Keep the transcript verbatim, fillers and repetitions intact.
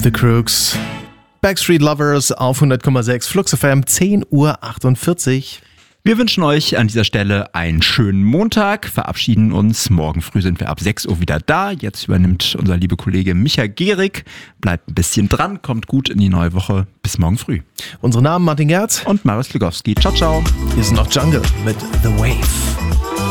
The Crooks. Backstreet Lovers auf hundert Komma sechs Flux F M, zehn Uhr achtundvierzig. Wir wünschen euch an dieser Stelle einen schönen Montag, verabschieden uns. Morgen früh sind wir ab sechs Uhr wieder da. Jetzt übernimmt unser lieber Kollege Micha Gehrig. Bleibt ein bisschen dran, kommt gut in die neue Woche. Bis morgen früh. Unsere Namen Martin Gerz und Marius Lugowski. Ciao, ciao. Hier ist noch Jungle mit The Wave.